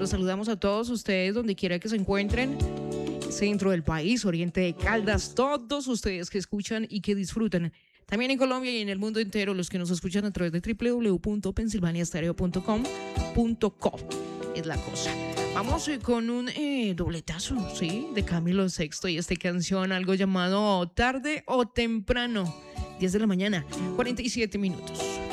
Los saludamos a todos ustedes donde quiera que se encuentren, centro del país, oriente de Caldas, todos ustedes que escuchan y que disfrutan. También en Colombia y en el mundo entero, los que nos escuchan a través de www.pensilvaniastereo.com.co es la cosa. Vamos con un dobletazo, ¿sí? De Camilo Sexto y esta canción, algo llamado Tarde o Temprano, 10 de la mañana, 47 minutos.